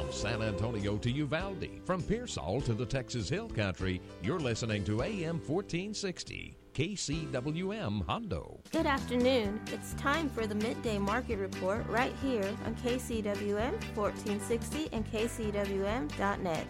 From San Antonio to Uvalde, from Pearsall to the Texas Hill Country, you're listening to AM 1460, KCWM Hondo. Good afternoon. It's time for the Midday Market Report right here on KCWM 1460 and KCWM.net.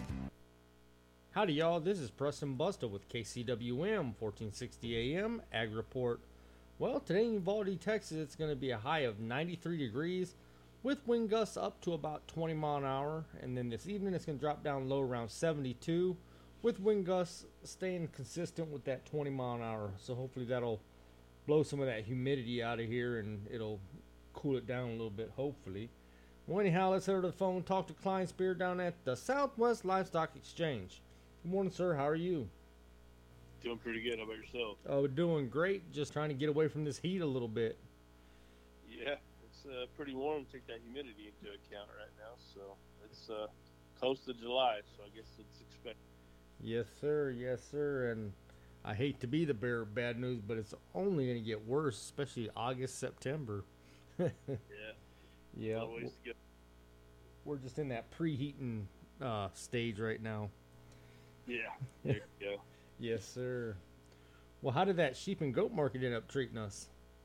Howdy, y'all. This is Preston Busta with KCWM 1460 AM Ag Report. Well, today in Uvalde, Texas, it's going to be a high of 93 degrees with wind gusts up to about 20 mile an hour. And then this evening, it's going to drop down low around 72 with wind gusts staying consistent with that 20 mile an hour. So hopefully that'll blow some of that humidity out of here and it'll cool it down a little bit, hopefully. Well, anyhow, let's head over to the phone and talk to Klein Spear down at the Southwest Livestock Exchange. Good morning, sir. How are you? Doing pretty good. How about yourself? Oh, doing great. Just trying to get away from this heat a little bit. Yeah, it's pretty warm. Take that humidity into account right now. So it's close to July, so I guess it's expected. Yes, sir. Yes, sir. And I hate to be the bearer of bad news, but it's only going to get worse, especially August, September. Yeah. Yeah. Always good. We're just in that preheating stage right now. Yeah. There you go. Yes, sir. Well, how did that sheep and goat market end up treating us?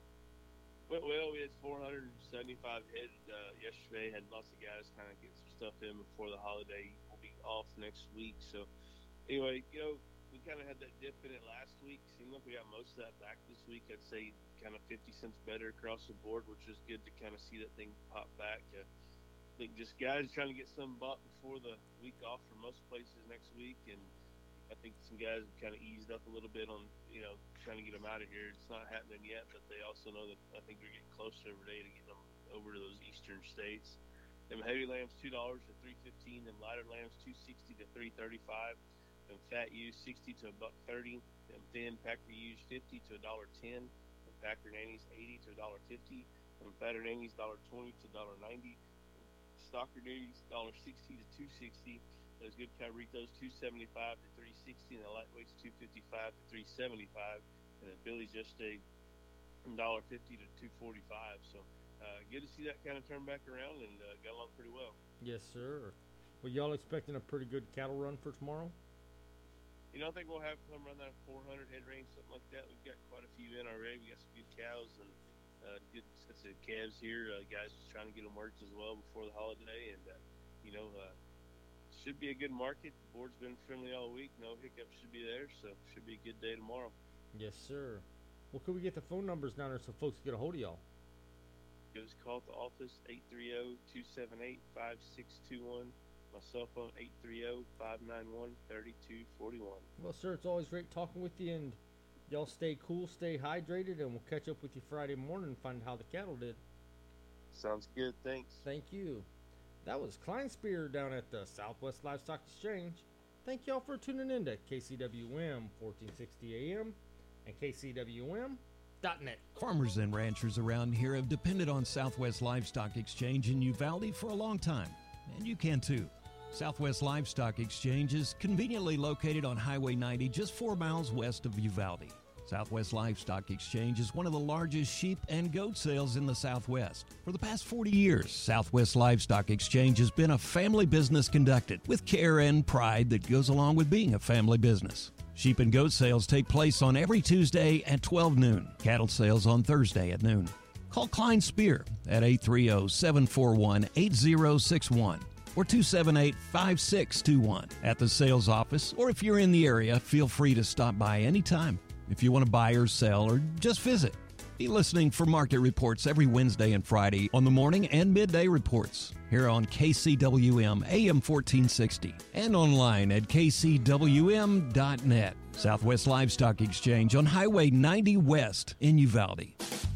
Well, we had 475 head yesterday. Had lots of guys kind of get some stuff in before the holiday. We'll be off next week. So, anyway, we kind of had that dip in it last week. Seemed like we got most of that back this week. I'd say kind of 50 cents better across the board, which is good to kind of see that thing pop back. I think just guys trying to get some bought before the week off for most places next week. And I think some guys have kind of eased up a little bit on, trying to get them out of here. It's not happening yet, but they also know that I think they're getting closer every day to getting them over to those eastern states. Them heavy lambs $2 to $3.15, and lighter lambs $2.60 to $3.35. Them fat ewes $60 to $1.30. Them thin packer ewes $50 to $1.10. Them packer nannies $80 to $1.50. Them fatter nannies $1.20 to $1.90. Stocker nannies $1.60 to $2.60. Those good cabritos $2.75 to $3.60, and the lightweights $2.55 to $3.75, and the billies just stayed $1.50 to $2.45. So good to see that kind of turn back around and got along pretty well. Yes, sir. Well, y'all expecting a pretty good cattle run for tomorrow? I think we'll have some around that 400 head range, something like that. We've got quite a few in already. We got some good cows and good sets of calves here. Guys just trying to get them worked as well before the holiday, and should be a good market. The board's been friendly all week. No hiccups should be there, so should be a good day tomorrow. Yes, sir. Well, could we get the phone numbers down there so folks can get a hold of y'all? Give us a call at the office, 830-278-5621. My cell phone, 830-591-3241. Well, sir, it's always great talking with you, and y'all stay cool, stay hydrated, and we'll catch up with you Friday morning and find how the cattle did. Sounds good. Thanks. Thank you. That was Klein Spear down at the Southwest Livestock Exchange. Thank y'all for tuning in to KCWM 1460 AM and KCWM.net. Farmers and ranchers around here have depended on Southwest Livestock Exchange in Uvalde for a long time, and you can too. Southwest Livestock Exchange is conveniently located on Highway 90 just 4 miles west of Uvalde. Southwest Livestock Exchange is one of the largest sheep and goat sales in the Southwest. For the past 40 years, Southwest Livestock Exchange has been a family business conducted with care and pride that goes along with being a family business. Sheep and goat sales take place on every Tuesday at 12 noon. Cattle sales on Thursday at noon. Call Klein Spear at 830-741-8061 or 278-5621 at the sales office, or if you're in the area, feel free to stop by anytime. If you want to buy or sell or just visit, be listening for market reports every Wednesday and Friday on the morning and midday reports here on KCWM AM 1460 and online at KCWM.net. Southwest Livestock Exchange on Highway 90 West in Uvalde.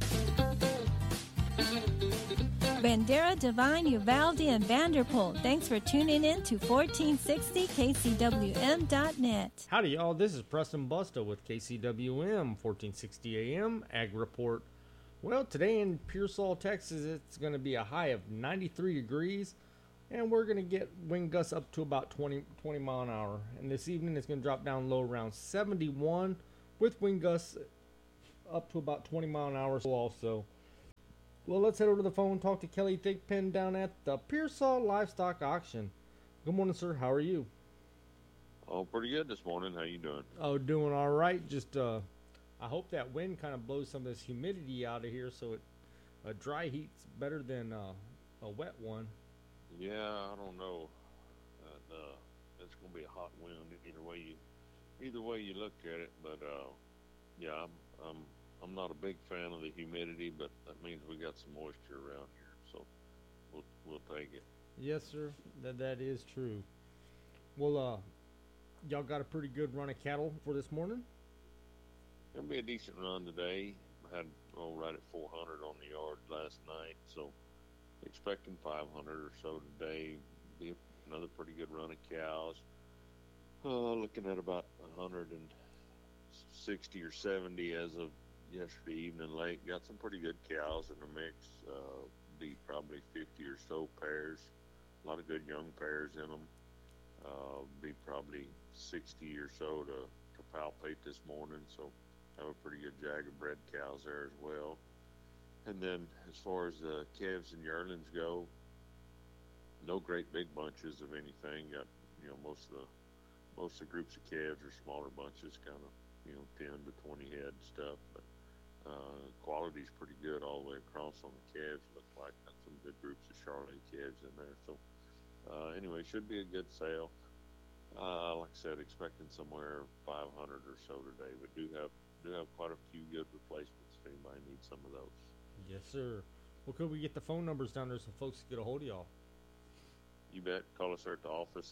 Bandera, Divine, Uvalde, and Vanderpool. Thanks for tuning in to 1460 KCWM.net. Howdy, y'all. This is Preston Busta with KCWM 1460 AM Ag Report. Well, today in Pearsall, Texas, it's going to be a high of 93 degrees, and we're going to get wind gusts up to about 20 mile an hour. And this evening, it's going to drop down low around 71 with wind gusts up to about 20 mile an hour also. Well, let's head over to the phone and talk to Kelly Thigpen down at the Pearsall Livestock Auction. Good morning, sir. How are you? Oh, pretty good this morning. How you doing? Oh, doing all right. Just I hope that wind kind of blows some of this humidity out of here, so a dry heat's better than a wet one. Yeah, I don't know. It's gonna be a hot wind either way you look at it. But yeah, I'm not a big fan of the humidity, but that means we got some moisture around here, so we'll take it. Yes, sir. That is true. Well, y'all got a pretty good run of cattle for this morning? It'll be a decent run today. I had right at 400 on the yard last night, so expecting 500 or so today. Be another pretty good run of cows. Looking at about 160 or 70 as of yesterday evening late. Got some pretty good cows in the mix. Be probably 50 or so pairs. A lot of good young pairs in them. Be probably 60 or so to palpate this morning, so have a pretty good jag of bred cows there as well. And then as far as the calves and yearlings go, no great big bunches of anything. Got most of the groups of calves are smaller bunches, kind of 10 to 20 head stuff, but quality's pretty good all the way across on the calves. Looks like got some good groups of Charolais calves in there. So anyway, should be a good sale. Like I said, expecting somewhere 500 or so today, but do have quite a few good replacements if anybody needs some of those. Yes, sir. Well, could we get the phone numbers down there so folks can get a hold of y'all? You bet. Call us at the office,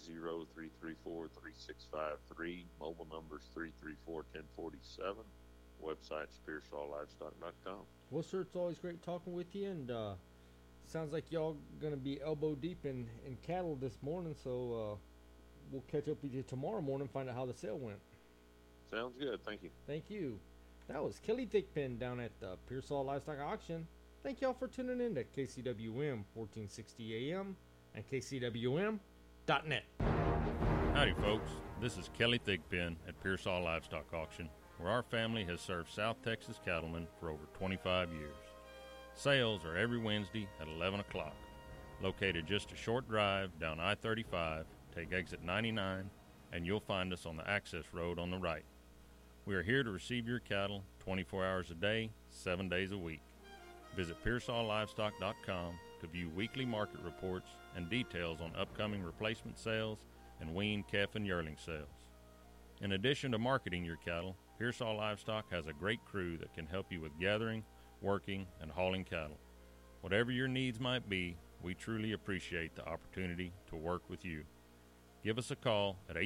830-334-3653. Mobile numbers 334-1047. Website's PearsallLivestock.com. Well, sir, it's always great talking with you, and sounds like y'all going to be elbow deep in cattle this morning, so we'll catch up with you tomorrow morning, find out how the sale went. Sounds good. Thank you. Thank you. That was Kelly Thigpen down at the Pearsall Livestock Auction. Thank y'all for tuning in to KCWM 1460 AM and KCWM.net. Howdy, folks. This is Kelly Thigpen at Pearsall Livestock Auction, where our family has served South Texas cattlemen for over 25 years. Sales are every Wednesday at 11 o'clock. Located just a short drive down I-35, take exit 99, and you'll find us on the access road on the right. We are here to receive your cattle 24 hours a day, 7 days a week. Visit PearsallLivestock.com to view weekly market reports and details on upcoming replacement sales and weaned calf and yearling sales. In addition to marketing your cattle, Pearsall Livestock has a great crew that can help you with gathering, working, and hauling cattle. Whatever your needs might be, we truly appreciate the opportunity to work with you. Give us a call at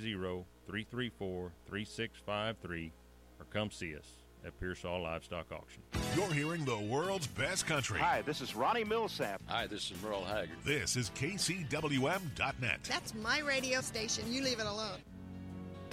830-334-3653 or come see us at Pearsall Livestock Auction. You're hearing the world's best country. Hi, this is Ronnie Millsap. Hi, this is Merle Haggard. This is KCWM.net. That's my radio station. You leave it alone.